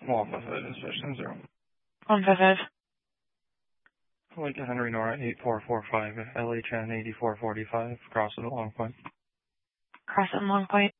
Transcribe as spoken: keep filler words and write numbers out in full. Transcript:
Waffle Hood, inspection zero. one five five. Flight to Henry Nora eight four four five, L H N eighty-four forty-five, cross at Long Point. Cross at Long Point.